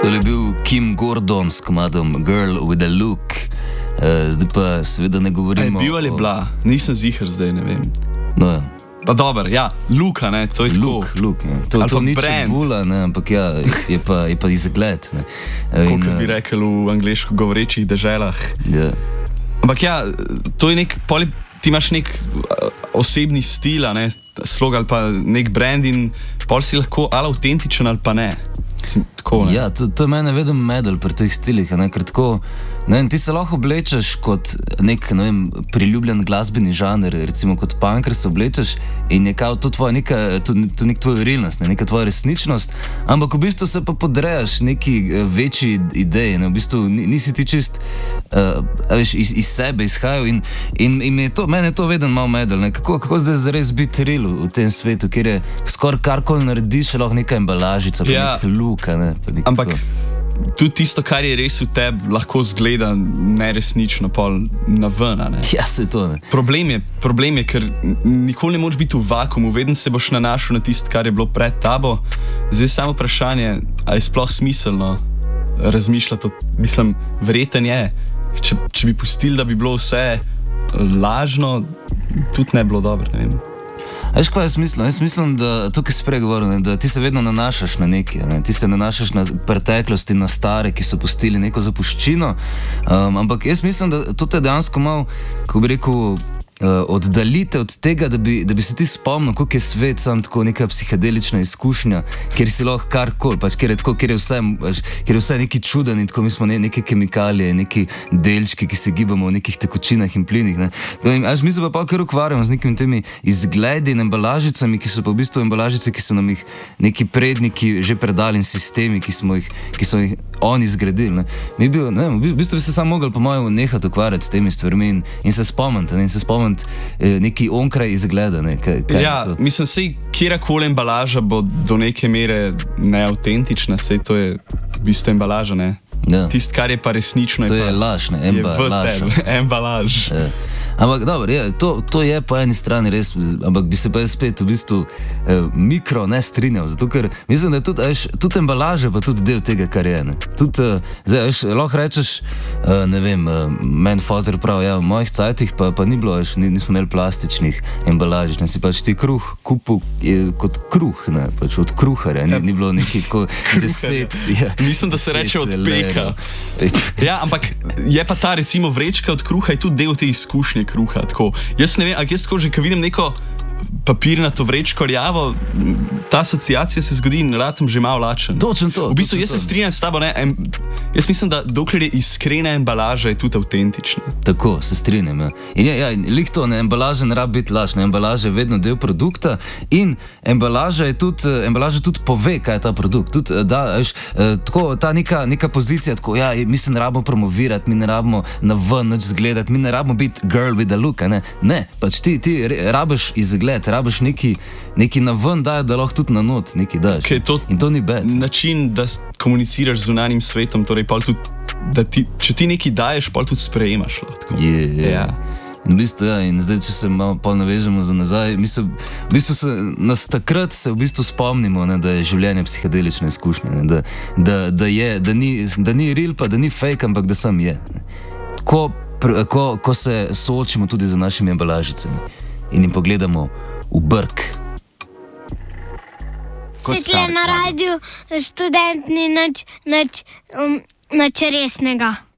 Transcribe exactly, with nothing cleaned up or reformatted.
To je bil Kim Gordon s komadom Girl with a Look. Uh, zdaj pa seveda ne govorimo... A je bil ali o... bila? Nisem ziher zdaj, ne vem. No, ja. Pa dober, ja, Luka, ne, to je tako. Luk, Luk, ja. To, to ni čebula, ne, ampak ja, je pa, je pa izgled, ne. Kot bi rekel v angleško govorečih deželah. Ja. Ampak ja, to je nek, poli, ti imaš nek osebni stil, ne, slog ali pa nek brand in pol si lahko ali avtentičen ali pa ne. Sim, tako, ne. Ja, to, to je mene vedno medel pri teh stilih, ne, ker tako, ne vem, ti se lahko oblečeš kot nek, ne vem, priljubljen glasbeni žanr, recimo kot punker se oblečeš in je kao to tvoja neka, to, to nek tvoj realnost, ne, neka tvoja resničnost, ampak v bistvu se pa podrejaš neki večji ideji, ne, v bistvu nisi ti čist, uh, veš, iz, iz sebe izhajal in, in, in je to, mene je to vedno malo medel, ne, kako, kako zdaj zares biti real v tem svetu, kjer je skoraj karkoli narediš, je lahko neka embalažica, pa ja. nek luka, ne, pa nek ampak tako. Tudi tisto, kar je res v tebi, lahko zgleda neresnično pol na ven. Ja, se to ne. Problem je, problem je, ker nikoli ne moreš biti v vakumu, vedno se boš nanašal na tisto, kar je bilo pred tabo. Zdaj samo vprašanje, ali je sploh smiselno razmišljati, mislim, verjeten je. Če, če bi pustili, da bi bilo vse lažno, tudi ne bi bilo dobro, ne vem. Veš, kaj jaz mislim? Jaz mislim, da to, ki si prej govoril, ne, da ti se vedno nanašaš na nekaj, ne, ti se nanašaš na preteklosti, na stare, ki so pustili neko zapuščino, um, ampak jaz mislim, da to te dejansko malo, kako bi rekel, Uh, oddalite od tega, da bi, da bi se ti spomnil, koliko je svet sam tako neka psihedelična izkušnja, kjer si lahko karkoli, pač, kjer, je tako, kjer, je vse, pač, kjer je vse neki čuden in tako mi smo ne, neke kemikalije, neki delčki, ki se gibamo v nekih tekočinah in plinih. Ne. Až mi se pa pa kar ukvarjamo z nekimi temi izgledi in embalažicami, ki so pa v bistvu embalažice, ki so nam jih neki predniki že predali in sistemi, ki smo jih, ki so jih oni zgradili. Ne. Mi bi, ne, v bistvu bi se samo mogli po mojem nehati ukvarjati s temi stvarmi in, in se spomniti, ne, in se spomniti neki onkraj izgleda. Ne? Kaj, kaj ja, mislim, sej kjerakoli embalaža bo do neke mere neautentična, sej to je v bistvu embalaža, ne? Ja. Tisto, kar je pa resnično, to je, je pa, laž, ne? Embalaž. Je v tebi, embalaž. Ja. Ampak dobro, je, to, to je po eni strani res, ampak bi se pa spet v bistvu eh, mikro ne strinjal, zato ker mislim, da je tudi, eš, tudi embalaža pa tudi del tega, kar je. Ne? Tudi, eh, zdaj, eš, lahko rečeš, eh, ne vem, eh, meni fotor prav, ja, v mojih cajtih pa, pa ni bilo, eš, nismo imeli plastičnih embalažič, ne si pač ti kruh kupil kot kruh, ne, pač od kruharja, ni, ni bilo nekaj tako deset. Ja, mislim, da se reče od peka. Ja, ampak je pa ta recimo vrečka od kruha je tudi del te izkušnje kruha, tako. Jaz ne vem, a jaz tako že, ko vidim neko papirnato vrečko rjavo, ta asociacija se zgodi in ratam že malo lačen. Točno to. V bistvu točno jaz to. se strinjam s tabo, ne, em, jaz mislim, da dokler je iskrena embalaža, je tudi autentična. Tako, se strinjam, ja. In ja, ja, lik to, ne, embalaža ne rabi biti laž, ne, embalaža je vedno del produkta in embalaža je tudi, embalaža tudi pove, kaj je ta produkt. Tudi, da, veš, tako, ta neka, neka pozicija, tako, ja, mi se ne rabimo promovirati, mi ne rabimo na ven nič zgledati, mi ne rabimo biti girl with a look, ne, ne, pač ti, ti rabiš izgled, rabiš neki, neki na ven daj, da lahko tudi na not neki daš. Okay, to in to ni bad. Način, da komuniciraš z zunanjim svetom, torej pol tudi, da ti, če ti nekaj daješ, pol tudi sprejemaš. Je, je. Ja. In v bistvu, ja, in zdaj, če se malo pol navežemo za nazaj, mi se, v bistvu se, nas takrat se v bistvu spomnimo, ne, da je življenje psihedelična izkušnja, ne, da, da, da je, da ni, da ni real, pa da ni fake, ampak da sam je. Ko, ko, ko se soočimo tudi z našimi embalažicami in jim pogledamo v brk. Svetle na radiju, študent ni nič, nič, um, nič resnega.